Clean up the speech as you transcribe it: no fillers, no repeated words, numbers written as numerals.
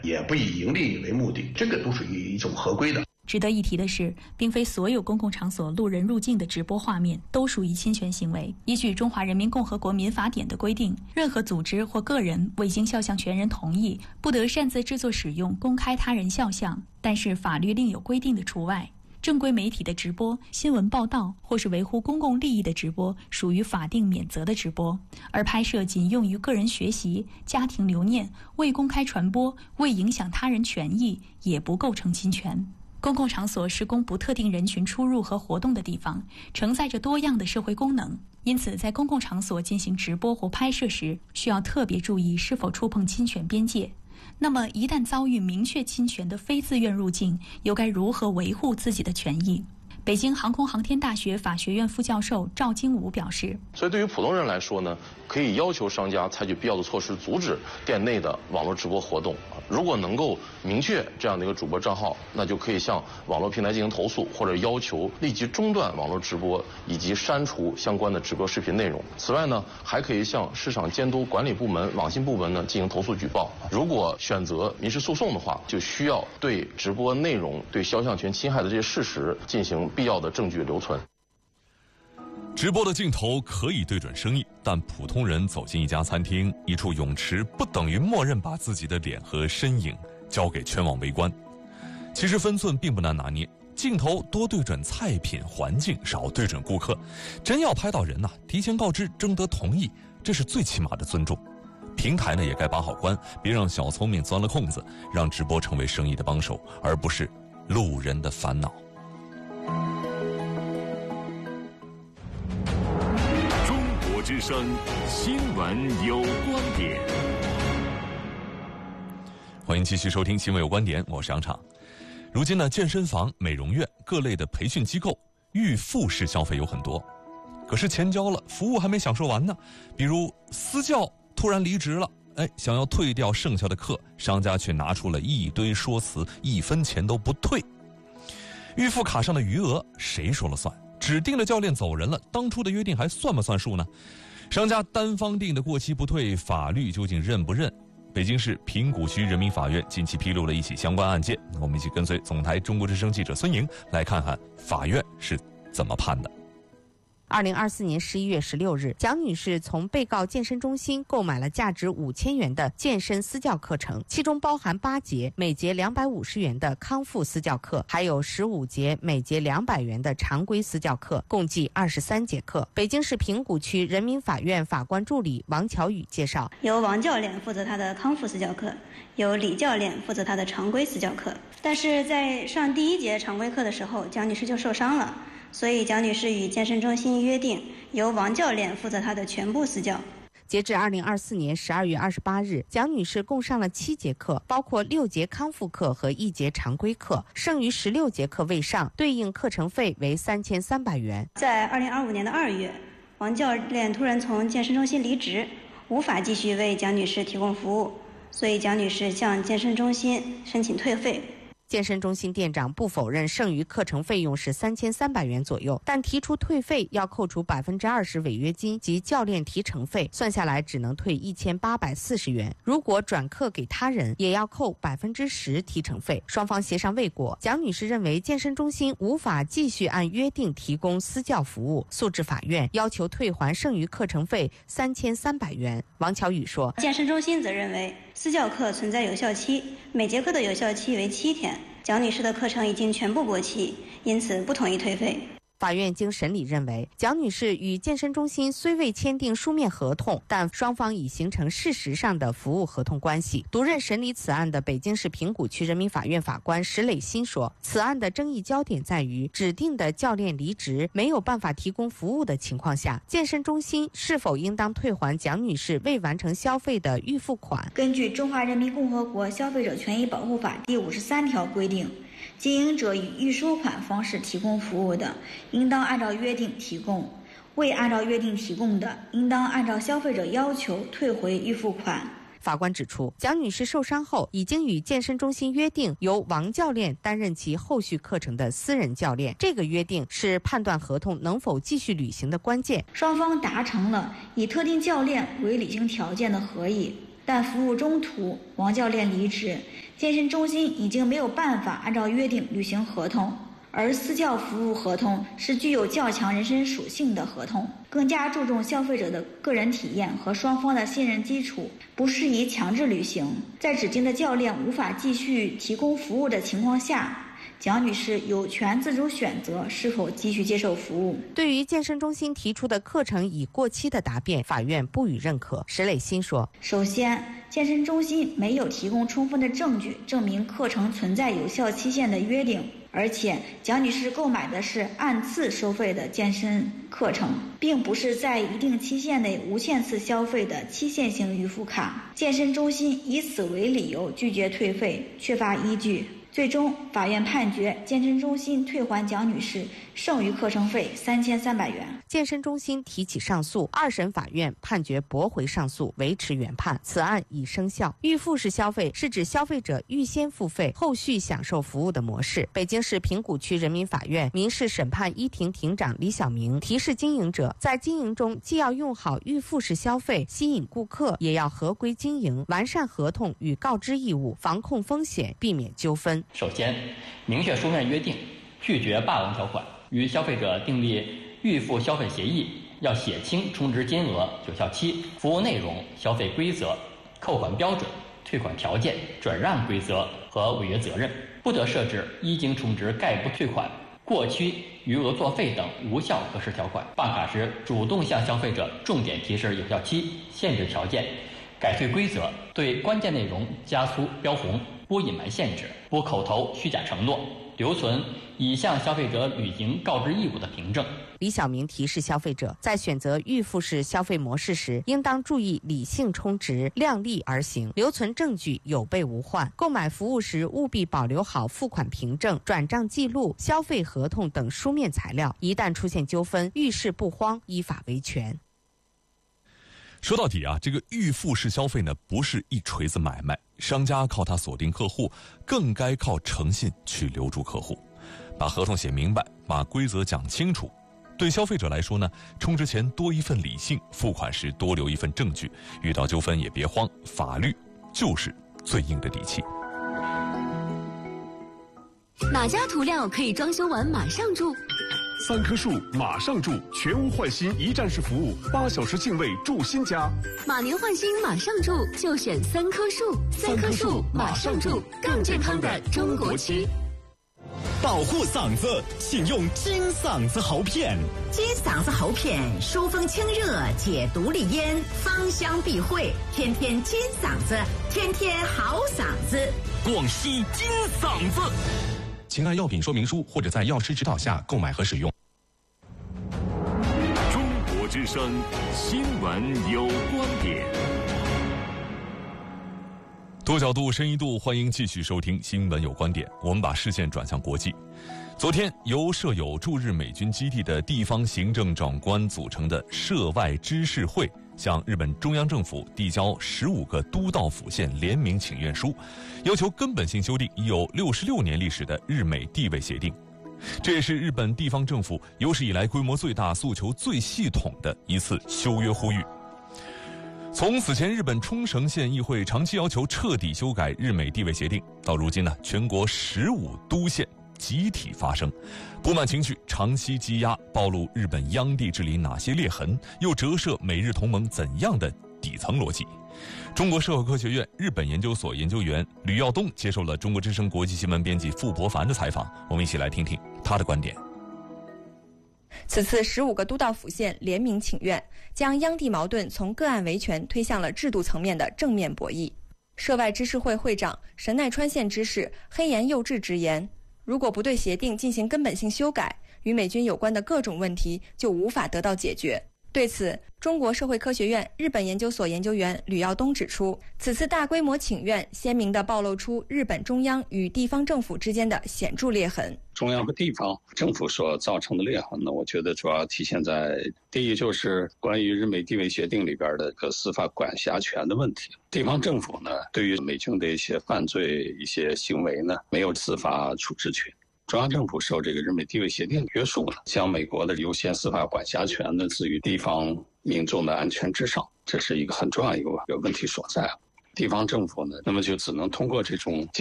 也不以盈利为目的，这个都属于一种合规的。 值得一提的是，并非所有公共场所路人入境的直播画面都属于侵权行为。依据《中华人民共和国民法典》的规定，任何组织或个人未经肖像权人同意，不得擅自制作使用、公开他人肖像。但是法律另有规定的除外。正规媒体的直播、新闻报道或是维护公共利益的直播属于法定免责的直播，而拍摄仅用于个人学习、家庭留念、未公开传播、未影响他人权益也不构成侵权。公共场所是供不特定人群出入和活动的地方，承载着多样的社会功能，因此在公共场所进行直播或拍摄时，需要特别注意是否触碰侵权边界。那么一旦遭遇明确侵权的非自愿入境，又该如何维护自己的权益？北京航空航天大学法学院副教授赵金武表示， 所以对于普通人来说呢，可以要求商家采取必要的措施，阻止店内的网络直播活动。如果能够明确这样的一个主播账号，那就可以向网络平台进行投诉，或者要求立即中断网络直播以及删除相关的直播视频内容。此外呢，还可以向市场监督管理部门、网信部门呢进行投诉举报。如果选择民事诉讼的话，就需要对直播内容对肖像权侵害的这些事实进行必要的证据留存。 直播的镜头可以对准生意，但普通人走进一家餐厅、一处泳池，不等于默认把自己的脸和身影交给全网围观。其实分寸并不难拿捏，镜头多对准菜品、环境，少对准顾客。真要拍到人呐，提前告知，征得同意，这是最起码的尊重。平台呢也该把好关，别让小聪明钻了空子，让直播成为生意的帮手，而不是路人的烦恼。 之声新闻有观点， 欢迎继续收听新闻有观点，我是杨畅。如今呢，健身房、美容院、各类的培训机构预付式消费有很多，可是钱交了，服务还没享受完呢。比如私教突然离职了，想要退掉剩下的课，商家却拿出了一堆说辞，1分钱都不退。预付卡上的余额谁说了算？指定的教练走人了，当初的约定还算不算数呢？商家单方定的过期不退，法律究竟认不认？北京市平谷区人民法院近期披露了一起相关案件，我们一起跟随总台中国之声记者孙莹来看看法院是怎么判的。 2024年11月16日，蒋女士从被告健身中心购买了价值5000元的健身私教课程，其中包含8节，每节250元的康复私教课，还有15节，每节200元的常规私教课，共计23节课。北京市平谷区人民法院法官助理王巧宇介绍， 由王教练负责他的康复私教课，由李教练负责他的常规私教课。但是在上第1节常规课的时候，蒋女士就受伤了，所以蒋女士与健身中心约定，由王教练负责她的全部私教。 截至2024年12月28日，蒋女士共上了7节课，包括6节康复课和1节常规课，剩余16节课未上，对应课程费为3300元。 在2025年的2月，王教练突然从健身中心离职，无法继续为蒋女士提供服务，所以蒋女士向健身中心申请退费。 健身中心店长不否认剩余课程费用是3300元左右，但提出退费要扣除20%违约金及教练提成费，算下来只能退1840元。如果转课给他人，也要扣10%提成费。双方协商未果，蒋女士认为健身中心无法继续按约定提供私教服务，诉至法院，要求退还剩余课程费3300元。王巧宇说， 健身中心则认为私教课存在有效期，每节课的有效期为7天。蒋女士的课程已经全部过期，因此不同意退费。 法院经审理认为，蒋女士与健身中心虽未签订书面合同，但双方已形成事实上的服务合同关系。独任审理此案的北京市平谷区人民法院法官石磊新说，此案的争议焦点在于指定的教练离职，没有办法提供服务的情况下，健身中心是否应当退还蒋女士未完成消费的预付款。 根据《中华人民共和国消费者权益保护法》第53条规定，经营者以预收款方式提供服务的，应当按照约定提供；未按照约定提供的，应当按照消费者要求退回预付款。 法官指出，蒋女士受伤后已经与健身中心约定由王教练担任其后续课程的私人教练，这个约定是判断合同能否继续履行的关键。 双方达成了以特定教练为履行条件的合议。 但服务中途王教练离职，健身中心已经没有办法按照约定履行合同。而私教服务合同是具有较强人身属性的合同，更加注重消费者的个人体验和双方的信任基础，不适宜强制履行。在指定的教练无法继续提供服务的情况下，蒋女士有权自主选择是否继续接受服务。 对于健身中心提出的课程已过期的答辩，法院不予认可。石磊新说， 首先，健身中心没有提供充分的证据证明课程存在有效期限的约定，而且蒋女士购买的是按次收费的健身课程，并不是在一定期限内无限次消费的期限性预付卡。健身中心以此为理由拒绝退费，缺乏依据。最终，法院判决健身中心退还蒋女士剩余课程费3300元。 健身中心提起上诉，二审法院判决驳回上诉，维持原判，此案已生效。预付式消费是指消费者预先付费，后续享受服务的模式。北京市平谷区人民法院民事审判一庭庭长李晓明提示经营者，在经营中既要用好预付式消费，吸引顾客，也要合规经营，完善合同与告知义务，防控风险，避免纠纷。 首先，明确书面约定，拒绝霸王条款，与消费者订立预付消费协议，要写清充值金额、有效期、服务内容、消费规则、扣款标准、退款条件、转让规则和违约责任，不得设置一经充值概不退款、过期余额作废等无效核实条款。办卡时主动向消费者重点提示有效期、限制条件、改退规则，对关键内容加粗标红，不隐瞒限制，不口头虚假承诺，留存已向消费者履行告知义务的凭证。 李晓明提示消费者，在选择预付式消费模式时，应当注意理性充值，量力而行，留存证据有备无患。购买服务时务必保留好付款凭证、转账记录、消费合同等书面材料，一旦出现纠纷，遇事不慌，依法维权。 说到底啊，这个预付式消费呢，不是一锤子买卖，商家靠它锁定客户，更该靠诚信去留住客户，把合同写明白，把规则讲清楚。对消费者来说呢，充值前多一份理性，付款时多留一份证据，遇到纠纷也别慌，法律就是最硬的底气。 哪家涂料可以装修完马上住 ？3棵树马上住，全屋换新一站式服务，8小时净位住新家。 马年换新马上住，就选3棵树。3棵树马上住，更健康的中国区。 保护嗓子，请用金嗓子喉片。 金嗓子喉片疏风清热，解毒利咽，芳香避秽，天天金嗓子，天天好嗓子。 广西金嗓子。 请按药品说明书或者在药师指导下购买和使用。 中国之声，新闻有观点。 多角度、深一度，欢迎继续收听《新闻有观点》。我们把视线转向国际。昨天，由设有驻日美军基地的地方行政长官组成的涉外知事会，向日本中央政府递交15个都道府县联名请愿书，要求根本性修订已有66年历史的日美地位协定。这也是日本地方政府有史以来规模最大、诉求最系统的一次修约呼吁。从此前日本冲绳县议会长期要求彻底修改日美地位协定，到如今呢，全国15都县集体发声，不满情绪长期积压，暴露日本央地治理哪些裂痕，又折射美日同盟怎样的底层逻辑。中国社会科学院日本研究所研究员吕耀东接受了中国之声国际新闻编辑傅博凡的采访，我们一起来听听他的观点。 此次15个都道府县联名请愿，将央地矛盾从个案维权推向了制度层面的正面博弈。涉外知事会会长神奈川县知事黑岩佑治直言，如果不对协定进行根本性修改，与美军有关的各种问题就无法得到解决。对此，中国社会科学院日本研究所研究员吕耀东指出，此次大规模请愿鲜明地暴露出日本中央与地方政府之间的显著裂痕。 中央和地方政府所造成的裂痕呢，我觉得主要体现在第一，就是关于日美地位协定里边的个司法管辖权的问题。地方政府呢，对于美军的一些犯罪、一些行为呢，没有司法处置权。中央政府受这个日美地位协定约束呢，将美国的优先司法管辖权呢置于地方民众的安全之上，这是一个很重要一个问题所在。 地方政府呢，那么就只能通过这种